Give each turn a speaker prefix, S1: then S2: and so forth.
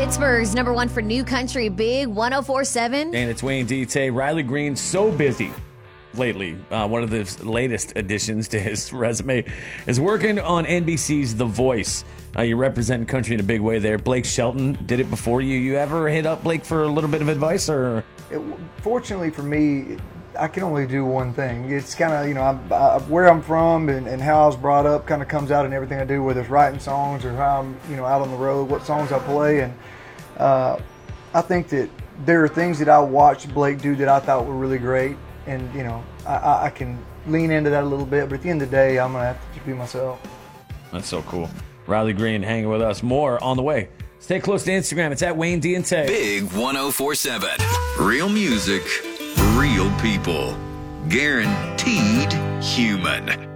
S1: Pittsburgh's number one for new country, Big 104.7.
S2: And it's Wayne Dite. Riley Green, so busy lately. One of the latest additions to his resume is working on NBC's The Voice. You represent country in a big way there. Blake Shelton did it before you. You ever hit up Blake for a little bit of advice? Or
S3: Fortunately for me, I can only do one thing. It's kind of, where I'm from and how I was brought up kind of comes out in everything I do, whether it's writing songs or how I'm, out on the road, what songs I play. And I think that there are things that I watched Blake do that I thought were really great. And, I can lean into that a little bit. But at the end of the day, I'm going to have to just be myself.
S2: That's so cool. Riley Green hanging with us. More on the way. Stay close to Instagram. It's at Wayne Dite.
S4: Big 104.7. Real music, real people. Guaranteed human.